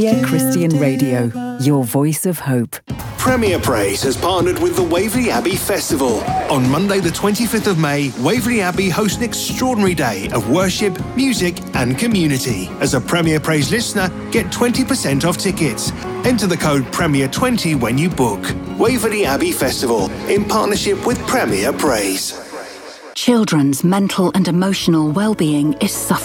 Christian Radio, your voice of hope. Premier Praise has partnered with the Waverley Abbey Festival. On Monday the 25th of May, Waverley Abbey hosts an extraordinary day of worship, music and community. As a Premier Praise listener, get 20% off tickets. Enter the code Premier20 when you book. Waverley Abbey Festival, in partnership with Premier Praise. Children's mental and emotional well-being is suffering.